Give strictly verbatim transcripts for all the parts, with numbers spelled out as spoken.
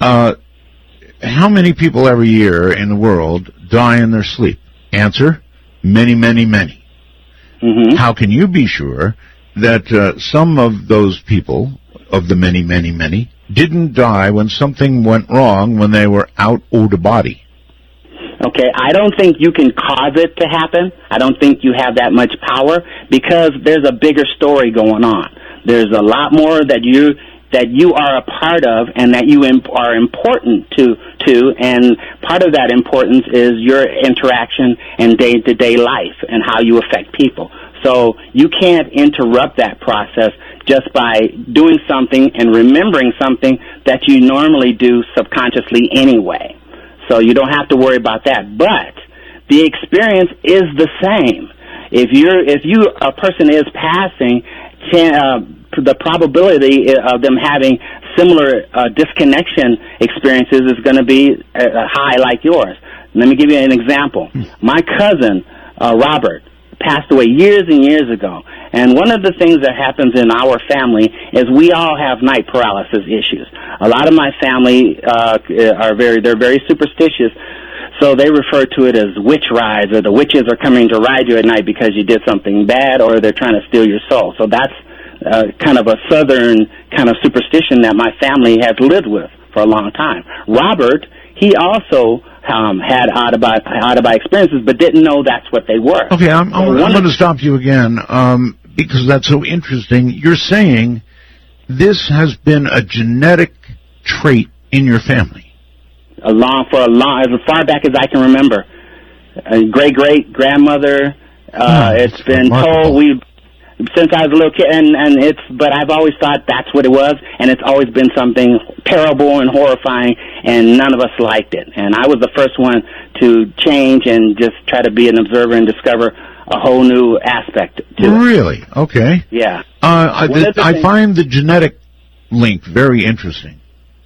uh, how many people every year in the world die in their sleep? Answer, many, many, many. Mm-hmm. How can you be sure that uh, some of those people, of the many, many, many, didn't die when something went wrong when they were out of the body? Okay, I don't think you can cause it to happen. I don't think you have that much power because there's a bigger story going on. There's a lot more that you that you are a part of and that you imp- are important to, to, and part of that importance is your interaction and day-to-day life and how you affect people. So you can't interrupt that process just by doing something and remembering something that you normally do subconsciously anyway. So you don't have to worry about that. But the experience is the same. If you're, if you, a person is passing, can, uh, the probability of them having similar uh, disconnection experiences is going to be uh, high like yours. Let me give you an example. My cousin, uh, Robert, passed away years and years ago. And one of the things that happens in our family is we all have night paralysis issues. A lot of my family uh, are very, they're very superstitious. So they refer to it as witch rides, or the witches are coming to ride you at night because you did something bad, or they're trying to steal your soul. So that's uh, kind of a southern kind of superstition that my family has lived with for a long time. Robert, he also um, had out-of-body, out-of-body experiences, but didn't know that's what they were. Okay, I'm, so I'm, I'm going to stop you again um, because that's so interesting. You're saying this has been a genetic trait in your family. A long, for a long, as far back as I can remember. A great-great-grandmother, uh, oh, it's been remarkable. told, we since I was a little kid, and, and it's, but I've always thought that's what it was, and it's always been something terrible and horrifying, and none of us liked it. And I was the first one to change and just try to be an observer and discover a whole new aspect to it. Really? Okay. Yeah. Uh, I, One of the I things- find the genetic link very interesting.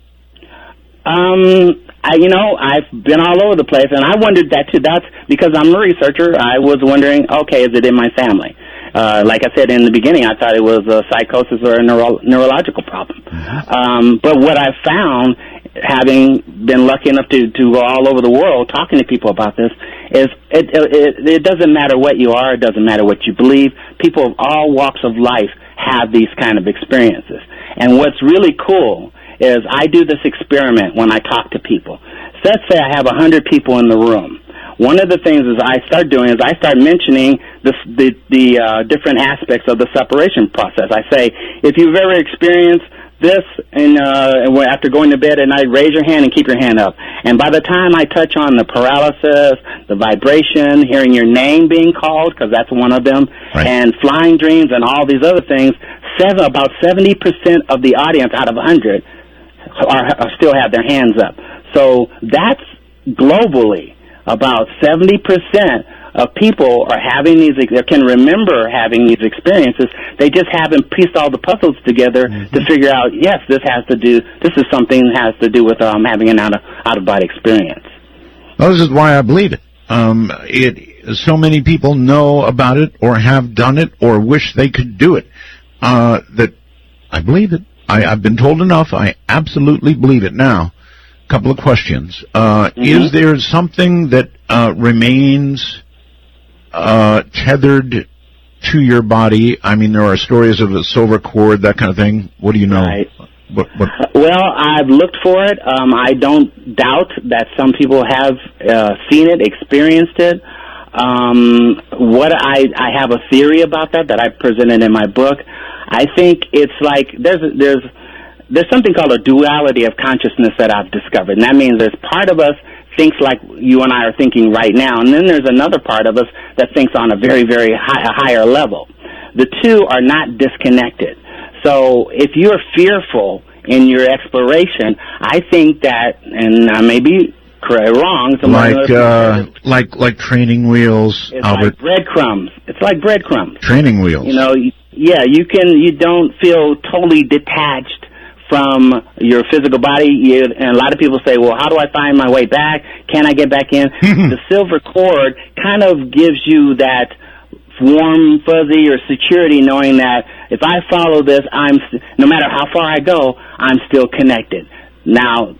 Um, I, you know, I've been all over the place, and I wondered that too. That's because I'm a researcher. I was wondering, okay, is it in my family? Uh, like I said in the beginning, I thought it was a psychosis or a neuro- neurological problem. Mm-hmm. Um, but what I found, having been lucky enough to, to go all over the world talking to people about this, is it, it, it doesn't matter what you are, it doesn't matter what you believe. People of all walks of life have these kind of experiences. And what's really cool is I do this experiment when I talk to people. So let's say I have one hundred people in the room. One of the things is I start doing is I start mentioning the the, the uh, different aspects of the separation process. I say, if you've ever experienced this and uh, after going to bed at night, raise your hand and keep your hand up. And by the time I touch on the paralysis, the vibration, hearing your name being called, because that's one of them, right, and flying dreams and all these other things, seven, about seventy percent of the audience out of one hundred are, are still have their hands up. So that's globally. About seventy percent of people are having these, or can remember having these experiences. They just haven't pieced all the puzzles together mm-hmm. to figure out, yes, this has to do, this is something that has to do with um, having an out of, out-of-body experience. Well, this is why I believe it. Um, it. So many people know about it or have done it or wish they could do it, uh, that I believe it. I, I've been told enough. I absolutely believe it now. Couple of questions. Uh, mm-hmm. Is there something that uh, remains uh, tethered to your body? I mean, there are stories of a silver cord, that kind of thing. What do you know? Right. What, what? Well, I've looked for it. Um, I don't doubt that some people have uh, seen it, experienced it. Um, what I, I have a theory about that that I presented in my book. I think it's like there's there's There's something called a duality of consciousness that I've discovered, and that means there's part of us thinks like you and I are thinking right now, and then there's another part of us that thinks on a very, very high, a higher level. The two are not disconnected. So if you're fearful in your exploration, I think that, and I may be wrong, like uh, like like training wheels, it's Albert. like breadcrumbs. It's like breadcrumbs. Training wheels. You know, yeah, you can. You don't feel totally detached from your physical body. You, and a lot of people say, well, how do I find my way back? Can I get back in? The silver cord kind of gives you that warm, fuzzy, or security, knowing that if I follow this, I'm no matter how far I go, I'm still connected. Now,